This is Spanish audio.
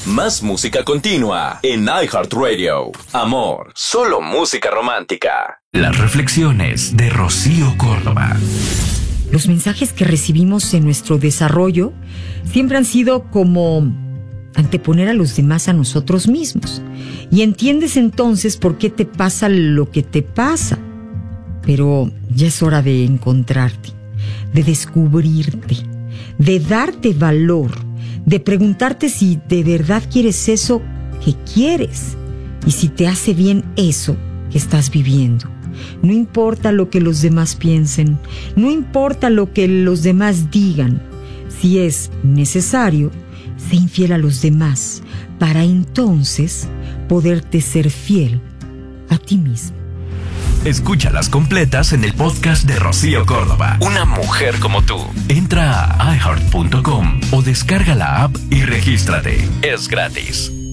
Más música continua en iHeartRadio. Amor, solo música romántica. Las reflexiones de Rocío Córdoba. Los mensajes que recibimos en nuestro desarrollo siempre han sido como anteponer a los demás a nosotros mismos. Y entiendes entonces por qué te pasa lo que te pasa. Pero ya es hora de encontrarte, de descubrirte, de darte valor, de preguntarte si de verdad quieres eso que quieres y si te hace bien eso que estás viviendo. No importa lo que los demás piensen, no importa lo que los demás digan. Si es necesario, sé infiel a los demás para entonces poderte ser fiel a ti mismo. Escúchalas completas en el podcast de Rocío Córdoba. Una mujer como tú. Entra a iHeart.com o descarga la app y regístrate. Es gratis.